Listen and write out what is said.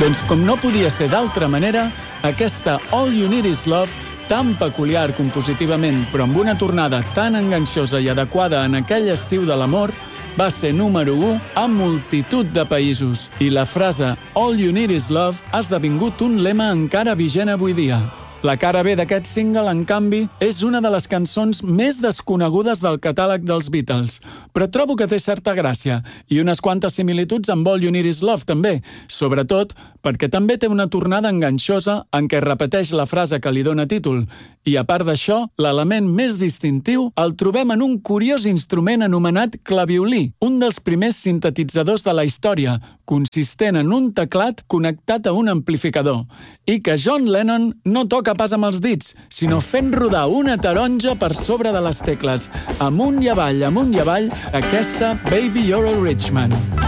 Doncs com no podia ser d'altra manera, aquesta All You Need Is Love, tan peculiar compositivament, però amb una tornada tan enganxosa i adequada en aquell estiu de l'amor, va ser número 1 a multitud de països. I la frase All You Need Is Love ha esdevingut un lema encara vigent avui dia. La cara B d'aquest single, en canvi, és una de les cançons més desconegudes del catàleg dels Beatles, però trobo que té certa gràcia i unes quantes similituds amb All You Need Is Love, també, sobretot perquè també té una tornada enganxosa en què repeteix la frase que li dona títol, i a part d'això, l'element més distintiu el trobem en un curiós instrument anomenat claviolí, un dels primers sintetitzadors de la història, consistent en un teclat connectat a un amplificador, i que John Lennon no toca pas amb els dits, sinó fent rodar una taronja per sobre de les tecles, amunt i avall, aquesta Baby You're a Rich Man.